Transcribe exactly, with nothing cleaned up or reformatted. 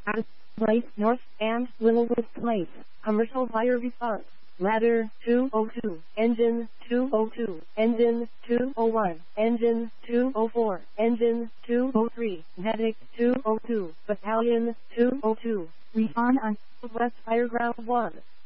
Addis Place North and Littlewood Place. Commercial fire response. Ladder two oh two, engine two oh two, engine two oh one, engine two oh four, engine two oh three, medic two oh two, battalion two oh two. Respond on West Fire Ground one.